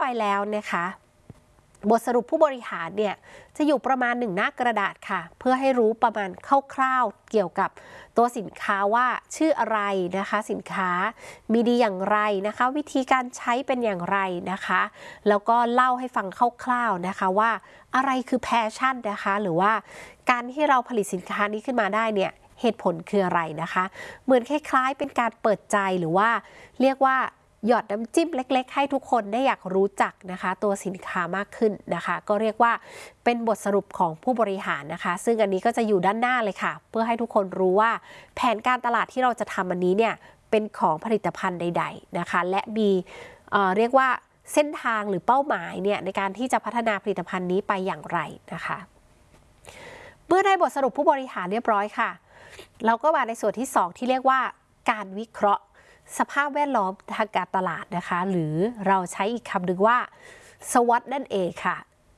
แล้วนะคะบทสรุปผู้บริหารเนี่ยจะอยู่ประมาณ1 หน้ากระดาษค่ะเพื่อให้รู้ประมาณคร่าวๆเกี่ยวกับตัวสินค้าว่าชื่ออะไรนะคะสินค้ามีดีอย่างไรนะคะวิธีการใช้เป็นอย่างไรนะคะแล้วก็เล่าให้ฟังคร่าวๆนะคะว่าอะไรคือแพชชั่นนะคะหรือว่าการที่เราผลิตสินค้านี้ขึ้นมาได้เนี่ยเหตุผลคืออะไรนะคะเหมือนคล้ายๆเป็นการเปิดใจหรือว่าเรียกว่าหยอดน้ำจิ้มเล็กๆให้ทุกคนได้อยากรู้จักนะคะตัวสินค้ามากขึ้นนะคะก็เรียกว่าเป็นบทสรุปของผู้บริหารนะคะซึ่งอันนี้ก็จะอยู่ด้านหน้าเลยค่ะเพื่อให้ทุกคนรู้ว่าแผนการตลาดที่เราจะทำอันนี้เนี่ยเป็นของผลิตภัณฑ์ใดๆนะคะและมีเรียกว่าเส้นทางหรือเป้าหมายเนี่ยในการที่จะพัฒนาผลิตภัณฑ์นี้ไปอย่างไรนะคะเมื่อได้บทสรุปผู้บริหารเรียบร้อยค่ะเราก็มาในส่วนที่2ที่เรียกว่าการวิเคราะห์สภาพแวดล้อมทางการตลาดนะคะหรือเราใช้อีกคำหนึ่งว่า SWOT นั่นเองค่ะ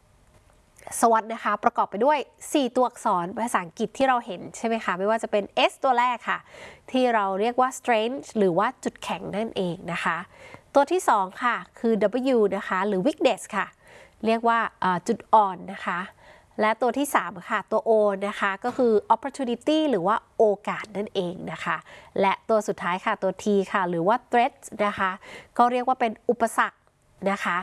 SWOT นะคะประกอบไปด้วย4ตัวอักษรภาษาอังกฤษที่เราเห็นใช่ไหมคะไม่ว่าจะเป็น S ตัวแรกค่ะที่เราเรียกว่า strength หรือว่าจุดแข็งนั่นเองนะคะตัวที่2ค่ะคือ W นะคะหรือ weakness ค่ะเรียกว่าจุดอ่อนนะคะและตัวที่3ค่ะตัว O นะคะก็คือ opportunity หรือว่าโอกาสนั่นเองนะคะและตัวสุดท้ายค่ะตัว T ค่ะหรือว่า threat นะคะก็เรียกว่าเป็นอุปสรรคนะคะ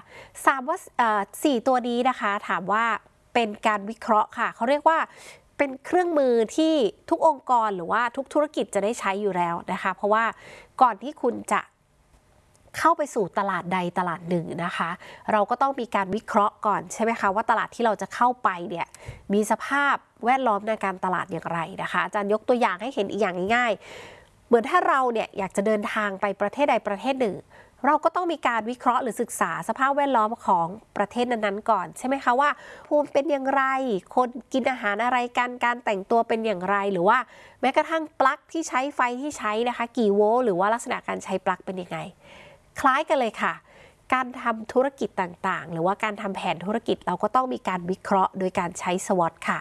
4ตัวนี้นะคะถามว่าเป็นการวิเคราะห์ค่ะเขาเรียกว่าเป็นเครื่องมือที่ทุกองค์กรหรือว่าทุกธุรกิจจะได้ใช้อยู่แล้วนะคะเพราะว่าก่อนที่คุณจะเข้าไปสู่ตลาดใดตลาดหนึ่งนะคะเราก็ต้องมีการวิเคราะห์ก่อนใช่ไหมคะว่าตลาดที่เราจะเข้าไปเนี่ยมีสภาพแวดล้อมในการตลาดอย่างไรนะคะอาจารย์ยกตัวอย่างให้เห็นอีกอย่างง่ายๆเหมือนถ้าเราเนี่ยอยากจะเดินทางไปประเทศใดประเทศหนึ่งเราก็ต้องมีการวิเคราะห์หรือศึกษาสภาพแวดล้อมของประเทศนั้นๆก่อนใช่ไหมคะว่าภูมิเป็นอย่างไรคนกินอาหารอะไรกันการแต่งตัวเป็นอย่างไรหรือว่าแม้กระทั่งปลั๊กที่ใช้ไฟที่ใช้นะคะกี่โวลต์หรือว่าลักษณะการใช้ปลั๊กเป็นยังไงคล้ายกันเลยค่ะการทำธุรกิจต่างๆหรือว่าการทำแผนธุรกิจเราก็ต้องมีการวิเคราะห์โดยการใช้ SWOT ค่ะ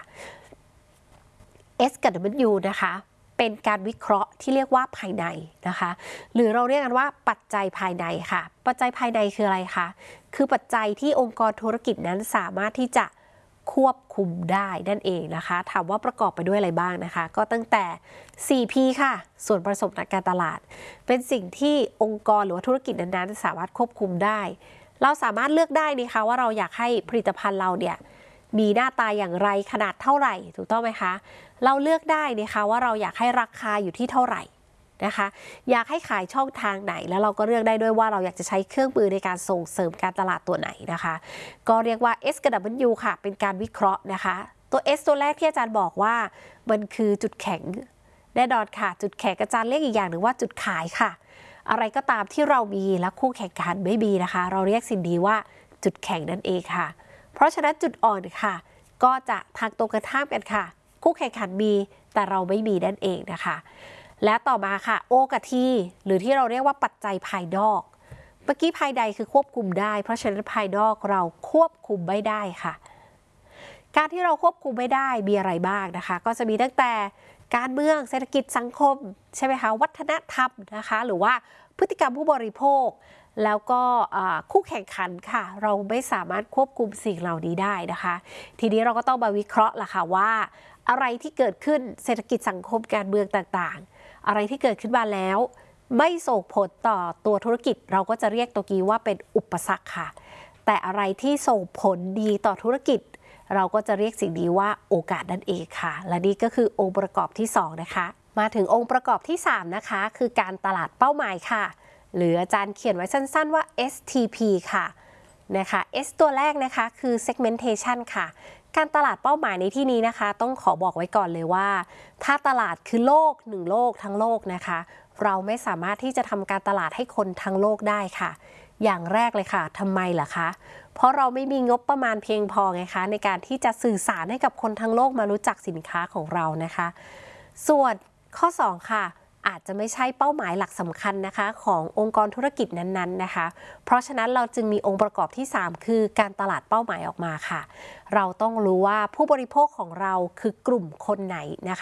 S กับ W นะคะเป็นการวิเคราะห์ที่เรียกว่าภายในนะคะหรือเราเรียกกันว่าปัจจัยภายในค่ะปัจจัยภายในคืออะไรคะคือปัจจัยที่องค์กรธุรกิจนั้นสามารถที่จะควบคุมได้นั่นเองนะคะถามว่าประกอบไปด้วยอะไรบ้างนะคะก็ตั้งแต่ 4P ค่ะส่วนผสมในการตลาดเป็นสิ่งที่องค์กรหรือว่าธุรกิจนั้นๆสามารถควบคุมได้เราสามารถเลือกได้นะคะว่าเราอยากให้ผลิตภัณฑ์เราเนี่ยมีหน้าตาอย่างไรขนาดเท่าไหร่ถูกต้องไหมคะเราเลือกได้นะคะว่าเราอยากให้ราคาอยู่ที่เท่าไหร่นะคะอยากให้ขายช่องทางไหนแล้วเราก็เลือกได้ด้วยว่าเราอยากจะใช้เครื่องมือในการส่งเสริมการตลาดตัวไหนนะคะก็เรียกว่า S กับ W ค่ะเป็นการวิเคราะห์นะคะตัว S ตัวแรกที่อาจารย์บอกว่ามันคือจุดแข็งแน่นอนค่ะจุดแข็งอาจารย์เรียกอีกอย่างหนึ่งว่าจุดขายค่ะอะไรก็ตามที่เรามีและคู่แข่งขันไม่มีนะคะเราเรียกสิ่งนี้ว่าจุดแข็งนั่นเองค่ะเพราะฉะนั้นจุดอ่อนค่ะก็จะทางตรงกันข้ามกันค่ะคู่แข่งขันมีแต่เราไม่มีนั่นเองนะคะและต่อมาค่ะ O กับ T หรือที่เราเรียกว่าปัจจัยภายนอกเมื่อกี้ภายในคือควบคุมได้เพราะฉะนั้นภายนอกเราควบคุมไม่ได้ค่ะการที่เราควบคุมไม่ได้มีอะไรบ้างนะคะก็จะมีตั้งแต่การเมืองเศรษฐกิจสังคมใช่ไหมคะวัฒนธรรมนะคะหรือว่าพฤติกรรมผู้บริโภคแล้วก็คู่แข่งขันค่ะเราไม่สามารถควบคุมสิ่งเหล่านี้ได้นะคะทีนี้เราก็ต้องมาวิเคราะห์ล่ะค่ะว่าอะไรที่เกิดขึ้นเศรษฐกิจสังคมการเมืองต่างๆอะไรที่เกิดขึ้นมาแล้วไม่ส่งผลต่อตัวธุรกิจเราก็จะเรียกตัวนี้ว่าเป็นอุปสรรคค่ะแต่อะไรที่ส่งผลดีต่อธุรกิจเราก็จะเรียกสิ่งนี้ว่าโอกาสนั่นเองค่ะและนี่ก็คือองค์ประกอบที่2นะคะมาถึงองค์ประกอบที่3นะคะคือการตลาดเป้าหมายค่ะหรืออาจารย์เขียนไว้สั้นๆว่า STP ค่ะนะคะ S ตัวแรกนะคะคือ segmentation ค่ะการตลาดเป้าหมายในที่นี้นะคะต้องขอบอกไว้ก่อนเลยว่าถ้าตลาดคือโลก1โลกทั้งโลกนะคะเราไม่สามารถที่จะทำการตลาดให้คนทั้งโลกได้ค่ะอย่างแรกเลยค่ะทำไมล่ะคะเพราะเราไม่มีงบประมาณเพียงพอไงคะในการที่จะสื่อสารให้กับคนทั้งโลกมารู้จักสินค้าของเรานะคะส่วนข้อ2ค่ะอาจจะไม่ใช่เป้าหมายหลักสำคัญนะคะขององค์กรธุรกิจนั้นๆนะคะเพราะฉะนั้นเราจึงมีองค์ประกอบที่3คือการตลาดเป้าหมายออกมาค่ะเราต้องรู้ว่าผู้บริโภคของเราคือกลุ่มคนไหนนะคะ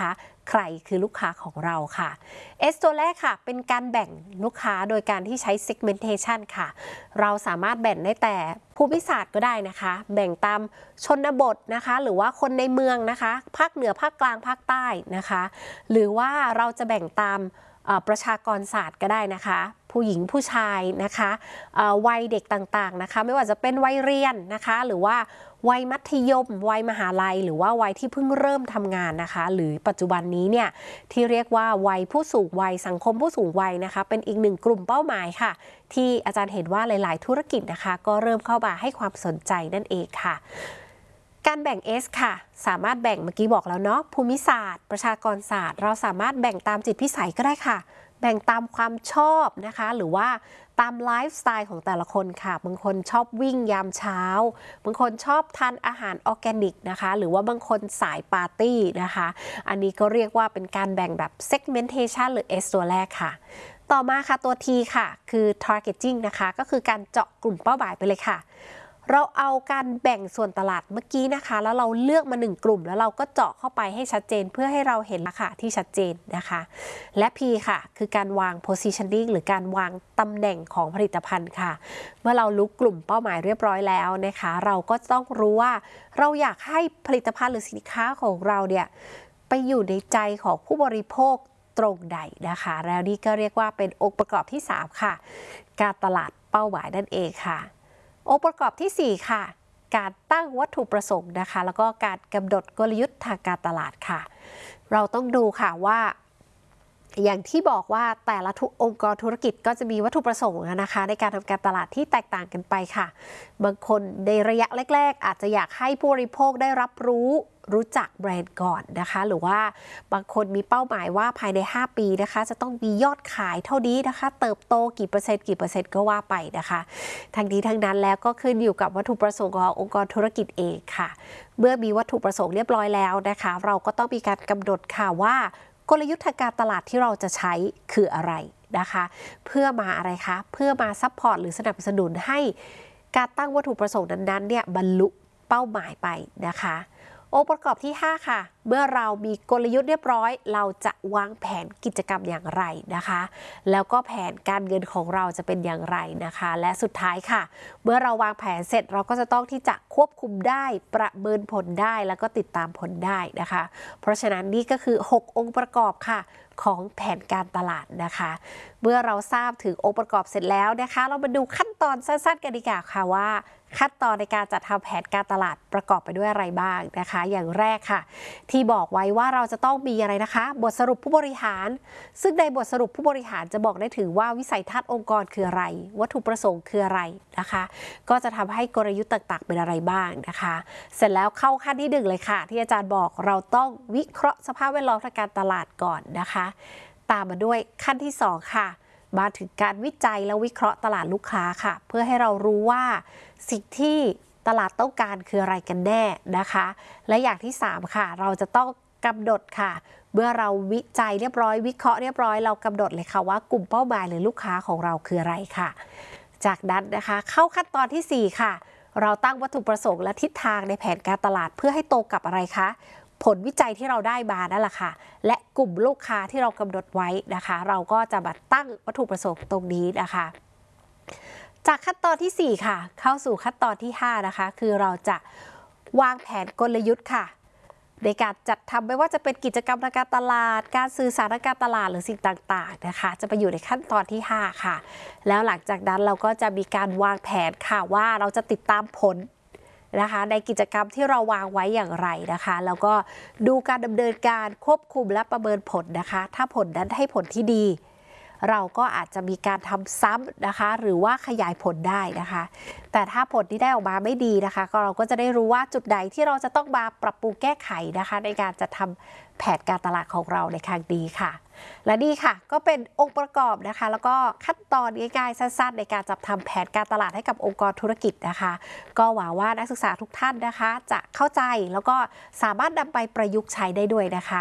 ใครคือลูกค้าของเราค่ะ S ตัวแรกค่ะเป็นการแบ่งลูกค้าโดยการที่ใช้ segmentation ค่ะเราสามารถแบ่งได้แต่ภูมิศาสตร์ก็ได้นะคะแบ่งตามชนบทนะคะหรือว่าคนในเมืองนะคะภาคเหนือภาคกลางภาคใต้นะคะหรือว่าเราจะแบ่งตามประชากรศาสตร์ก็ได้นะคะผู้หญิงผู้ชายนะคะวัยเด็กต่างๆนะคะไม่ว่าจะเป็นวัยเรียนนะคะหรือว่าวัยมัธยมวัยมหาลัยหรือว่าวัยที่เพิ่งเริ่มทำงานนะคะหรือปัจจุบันนี้เนี่ยที่เรียกว่าวัยผู้สูงวัยสังคมผู้สูงวัยนะคะเป็นอีกหนึ่งกลุ่มเป้าหมายค่ะที่อาจารย์เห็นว่าหลายๆธุรกิจนะคะก็เริ่มเข้ามาให้ความสนใจนั่นเองค่ะการแบ่ง S ค่ะสามารถแบ่งเมื่อกี้บอกแล้วเนาะภูมิศาสตร์ประชากรศาสตร์เราสามารถแบ่งตามจิตพิสัยก็ได้ค่ะแบ่งตามความชอบนะคะหรือว่าตามไลฟ์สไตล์ของแต่ละคนค่ะบางคนชอบวิ่งยามเช้าบางคนชอบทานอาหารออร์แกนิกนะคะหรือว่าบางคนสายปาร์ตี้นะคะอันนี้ก็เรียกว่าเป็นการแบ่งแบบ segmentation หรือ S ตัวแรกค่ะต่อมาค่ะตัว T ค่ะคือ targeting นะคะก็คือการเจาะกลุ่มเป้าหมายไปเลยค่ะเราเอาการแบ่งส่วนตลาดเมื่อกี้นะคะแล้วเราเลือกมา1กลุ่มแล้วเราก็เจาะเข้าไปให้ชัดเจนเพื่อให้เราเห็นราคาที่ชัดเจนนะคะและ P ค่ะคือการวาง positioning หรือการวางตำแหน่งของผลิตภัณฑ์ค่ะเมื่อเรารู้กลุ่มเป้าหมายเรียบร้อยแล้วนะคะเราก็ต้องรู้ว่าเราอยากให้ผลิตภัณฑ์หรือสินค้าของเราเนี่ยไปอยู่ในใจของผู้บริโภคตรงใดนะคะแล้วนี่ก็เรียกว่าเป็นองค์ประกอบที่3ค่ะการตลาดเป้าหมายนั่นเองค่ะองค์ประกอบที่4ค่ะการตั้งวัตถุประสงค์นะคะแล้วก็การกำหนดกลยุทธ์ทางการตลาดค่ะเราต้องดูค่ะว่าอย่างที่บอกว่าแต่ละองค์กรธุรกิจก็จะมีวัตถุประสงค์นะคะในการทำการตลาดที่แตกต่างกันไปค่ะบางคนในระยะแรกๆอาจจะอยากให้ผู้บริโภคได้รับรู้จักแบรนด์ก่อนนะคะหรือว่าบางคนมีเป้าหมายว่าภายใน5ปีนะคะจะต้องมียอดขายเท่านี้นะคะเติบโตกี่เปอร์เซ็นต์ก็ว่าไปนะคะทั้งนี้ทั้งนั้นแล้วก็ขึ้นอยู่กับวัตถุประสงค์ขององค์กรธุรกิจเองค่ะเมื่อมีวัตถุประสงค์เรียบร้อยแล้วนะคะเราก็ต้องมีการกำหนดค่ะว่ากลยุทธ์ทางการตลาดที่เราจะใช้คืออะไรนะคะเพื่อมาอะไรคะเพื่อมาซัพพอร์ตหรือสนับสนุนให้การตั้งวัตถุประสงค์นั้นๆเนี่ยบรรลุเป้าหมายไปนะคะองค์ประกอบที่5ค่ะเมื่อเรามีกลยุทธ์เรียบร้อยเราจะวางแผนกิจกรรมอย่างไรนะคะแล้วก็แผนการเงินของเราจะเป็นอย่างไรนะคะและสุดท้ายค่ะเมื่อเราวางแผนเสร็จเราก็จะต้องที่จะควบคุมได้ประเมินผลได้แล้วก็ติดตามผลได้นะคะเพราะฉะนั้นนี่ก็คือ6องค์ประกอบค่ะของแผนการตลาดนะคะเมื่อเราทราบถึงองค์ประกอบเสร็จแล้วนะคะเรามาดูขั้นตอนสั้นๆกันดีกว่าค่ะว่าขั้นตอนในการจัดทำแผนการตลาดประกอบไปด้วยอะไรบ้างนะคะอย่างแรกค่ะที่บอกไว้ว่าเราจะต้องมีอะไรนะคะบทสรุปผู้บริหารซึ่งในบทสรุปผู้บริหารจะบอกได้ถึงว่าวิสัยทัศน์องค์กรคืออะไรวัตถุประสงค์คืออะไรนะคะก็จะทำให้กลยุทธ์ต่างๆเป็นอะไรบ้างนะคะเสร็จแล้วเข้าขั้นที่1เลยค่ะที่อาจารย์บอกเราต้องวิเคราะห์สภาพแวดล้อมทางการตลาดก่อนนะคะตามมาด้วยขั้นที่2ค่ะมาถึงการวิจัยและวิเคราะห์ตลาดลูกค้าค่ะเพื่อให้เรารู้ว่าสิ่งที่ตลาดต้องการคืออะไรกันแน่นะคะและอย่างที่3ค่ะเราจะต้องกำหนดค่ะเมื่อเราวิจัยเรียบร้อยวิเคราะห์เรียบร้อยเรากำหนดเลยค่ะว่ากลุ่มเป้าหมายหรือลูกค้าของเราคืออะไรค่ะจากนั้นนะคะเข้าขั้นตอนที่4ค่ะเราตั้งวัตถุประสงค์และทิศทางในแผนการตลาดเพื่อให้ตรงกับอะไรคะผลวิจัยที่เราได้มานั่นแหละค่ะและกลุ่มลูกค้าที่เรากำหนดไว้นะคะเราก็จะมาตั้งวัตถุประสงค์ตรงนี้นะคะจากขั้นตอนที่4ค่ะเข้าสู่ขั้นตอนที่5นะคะคือเราจะวางแผนกลยุทธ์ค่ะในการจัดทำไม่ว่าจะเป็นกิจกรรมทางการตลาดการสื่อสารทางการตลาดหรือสิ่งต่างๆนะคะจะไปอยู่ในขั้นตอนที่5ค่ะแล้วหลังจากนั้นเราก็จะมีการวางแผนค่ะว่าเราจะติดตามผลนะคะในกิจกรรมที่เราวางไว้อย่างไรนะคะแล้วก็ดูการดำเนินการควบคุมและประเมินผลนะคะถ้าผลนั้นให้ผลที่ดีเราก็อาจจะมีการทำซ้ำนะคะหรือว่าขยายผลได้นะคะแต่ถ้าผลที่ได้ออกมาไม่ดีนะคะก็เราก็จะได้รู้ว่าจุดใดที่เราจะต้องมาปรับปรุงแก้ไขนะคะในการจะทำแผนการตลาดของเราในทางดีค่ะและนี่ค่ะก็เป็นองค์ประกอบนะคะแล้วก็ขั้นตอนง่ายๆสั้นๆในการจัดทำแผนการตลาดให้กับองค์กรธุรกิจนะคะก็หวังว่านักศึกษาทุกท่านนะคะจะเข้าใจแล้วก็สามารถนำไปประยุกต์ใช้ได้ด้วยนะคะ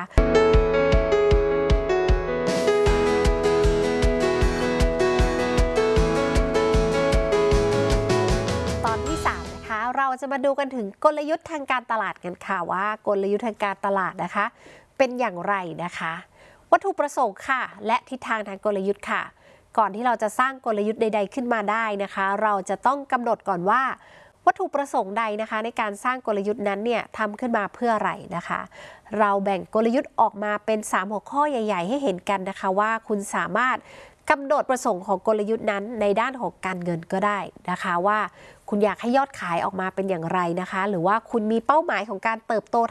เราจะมาดูกันถึงกลยุทธ์ทางการตลาดกันค่ะว่ากลยุทธ์ทางการตลาดนะคะเป็นอย่างไรนะคะวัตถุประสงค์ค่ะและทิศทางทางกลยุทธ์ค่ะก่อนที่เราจะสร้างกลยุทธ์ใดๆขึ้นมาได้นะคะเราจะต้องกำหนดก่อนว่าวัตถุประสงค์ใดนะคะในการสร้างกลยุทธ์นั้นเนี่ยทำขึ้นมาเพื่ออะไรนะคะเราแบ่งกลยุทธ์ออกมาเป็น3หัวข้อใหญ่ๆให้เห็นกันนะคะว่าคุณสามารถกำหนดประสงค์ของกลยุทธ์นั้นในด้านของการเงินก็ได้นะคะว่าคุณอยากให้ยอดขายออกมาเป็นอย่างไรนะคะหรือว่าคุณมีเป้าหมายของการเติบโต